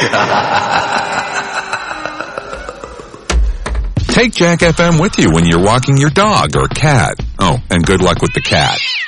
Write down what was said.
Take Jack FM with you when you're walking your dog or cat. Oh, and good luck with the cat.